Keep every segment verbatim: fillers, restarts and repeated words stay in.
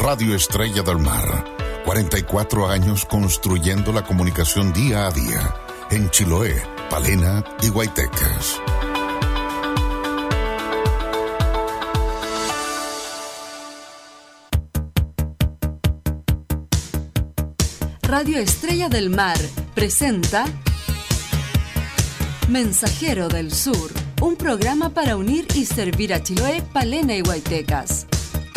Radio Estrella del Mar. cuarenta y cuatro años construyendo la comunicación día a día. En Chiloé, Palena y Guaytecas. Radio Estrella del Mar presenta Mensajero del Sur, un programa para unir y servir a Chiloé, Palena y Guaytecas.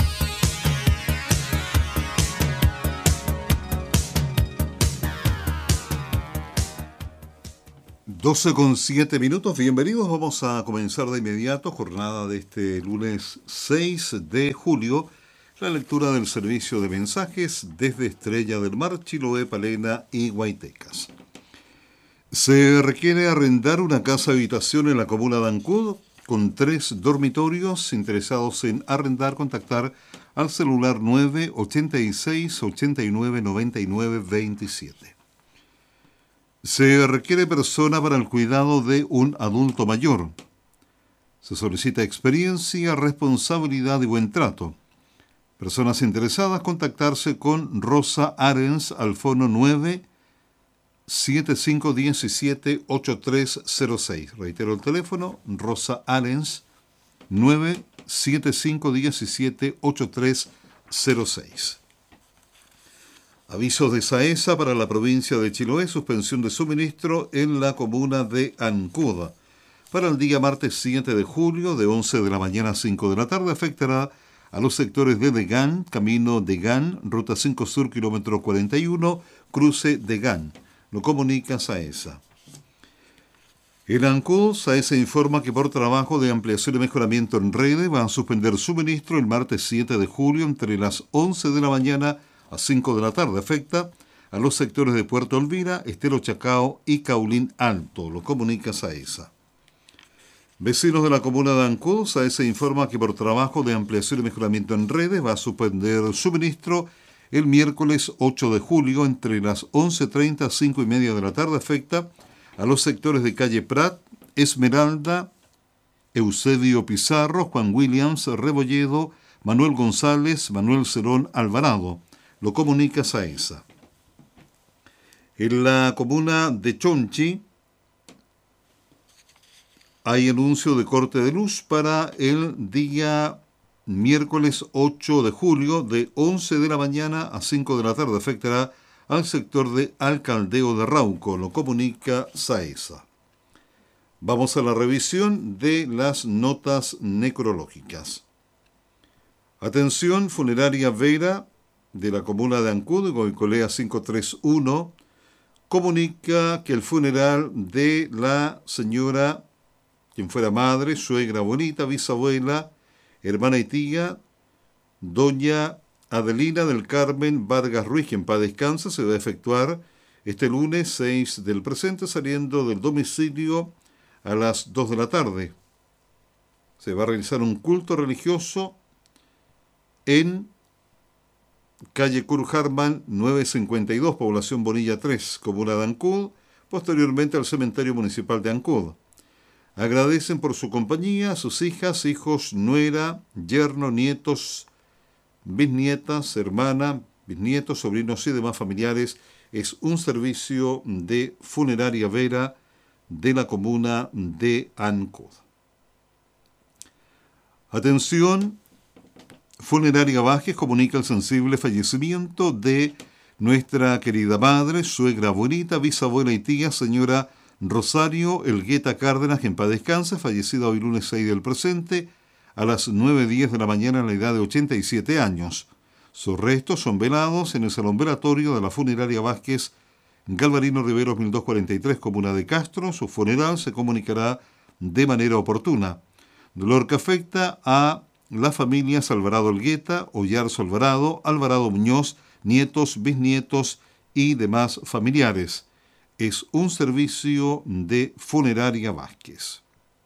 doce con siete minutos, bienvenidos. Vamos a comenzar de inmediato, jornada de este lunes seis de julio, la lectura del servicio de mensajes desde Estrella del Mar, Chiloé, Palena y Guaytecas. Se requiere arrendar una casa habitación en la comuna de Ancud con tres dormitorios. Interesados en arrendar, contactar al celular nueve ochenta y seis ochenta y nueve noventa y nueve veintisiete. Se requiere persona para el cuidado de un adulto mayor. Se solicita experiencia, responsabilidad y buen trato. Personas interesadas, contactarse con Rosa Arens al fono nueve setenta y cinco diecisiete ochenta y tres cero seis. Reitero el teléfono, Rosa Arens, nueve setenta y cinco diecisiete ochenta y tres cero seis. Avisos de SAESA para la provincia de Chiloé, suspensión de suministro en la comuna de Ancud. Para el día martes siete de julio, de once de la mañana a cinco de la tarde, afectará a los sectores de Degán, camino Degán, ruta cinco Sur, kilómetro cuarenta y uno, cruce Degán. Lo comunica SAESA. En Ancud, SAESA informa que por trabajo de ampliación y mejoramiento en redes va a suspender suministro el martes siete de julio entre las once de la mañana a cinco de la tarde. Afecta a los sectores de Puerto Olvira, Estero Chacao y Caulín Alto. Lo comunica SAESA. Vecinos de la comuna de Ancud, SAESA informa que por trabajo de ampliación y mejoramiento en redes va a suspender suministro el miércoles ocho de julio entre las once treinta a cinco y media de la tarde. Afecta a los sectores de calle Prat, Esmeralda, Eusebio Pizarro, Juan Williams, Rebolledo, Manuel González, Manuel Cerón, Alvarado. Lo comunica SAESA. En la comuna de Chonchi hay anuncio de corte de luz para el día miércoles ocho de julio de once de la mañana a cinco de la tarde. Afectará al sector de Alcaldeo de Rauco. Lo comunica SAESA. Vamos a la revisión de las notas necrológicas. Atención, funeraria Vera de la comuna de Ancud, Goicolea quinientos treinta y uno, comunica que el funeral de la señora, quien fuera madre, suegra, abuelita, bisabuela, hermana y tía, doña Adelina del Carmen Vargas Ruiz, quien paz descansa, se va a efectuar este lunes seis del presente, saliendo del domicilio a las dos de la tarde. Se va a realizar un culto religioso en calle Kurt Hartmann novecientos cincuenta y dos, población Bonilla tres, comuna de Ancud, posteriormente al cementerio municipal de Ancud. Agradecen por su compañía a sus hijas, hijos, nuera, yerno, nietos, bisnietas, hermana, bisnietos, sobrinos y demás familiares. Es un servicio de funeraria Vera de la comuna de Ancud. Atención, funeraria Bajes comunica el sensible fallecimiento de nuestra querida madre, suegra, abuelita, bisabuela y tía, señora Rosario Elgueta Cárdenas, que en paz descanse, fallecida hoy lunes seis del presente, a las nueve diez de la mañana, en la edad de ochenta y siete años. Sus restos son velados en el salón velatorio de la funeraria Vázquez, Galvarino Riveros mil doscientos cuarenta y tres, comuna de Castro. Su funeral se comunicará de manera oportuna. Dolor que afecta a las familias Alvarado Elgueta, Ollarzo Alvarado, Alvarado Muñoz, nietos, bisnietos y demás familiares. Es un servicio de funeraria Vázquez.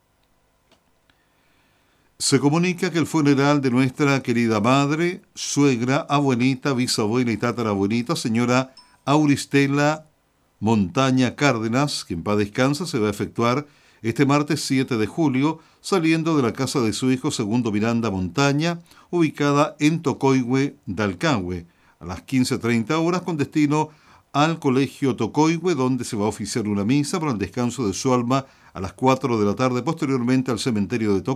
Se comunica que el funeral de nuestra querida madre, suegra, abuelita, bisabuela y tatarabuelita, señora Auristela Montaña Cárdenas, que en paz descansa, se va a efectuar este martes siete de julio, saliendo de la casa de su hijo Segundo Miranda Montaña, ubicada en Tocoihue, Dalcahue, a las quince treinta horas, con destino al Colegio Tocoihue, donde se va a oficiar una misa para el descanso de su alma a las cuatro de la tarde, posteriormente al cementerio de Tocoihue,